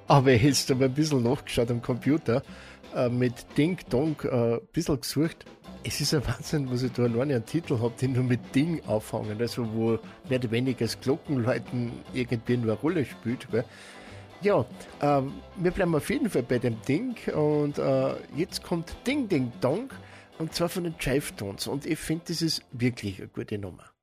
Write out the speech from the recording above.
Aber jetzt habe ich ein bisschen nachgeschaut am Computer, mit Ding Dong ein bisschen gesucht. Es ist ein Wahnsinn, was ich da alleine einen Titel habe, die nur mit Ding auffangen, also wo mehr oder weniger das Glockenläuten irgendwie nur eine Rolle spielt. Gell? Ja, wir bleiben auf jeden Fall bei dem Ding und jetzt kommt Ding Ding Dong und zwar von den Jive Tones und ich finde, das ist wirklich eine gute Nummer.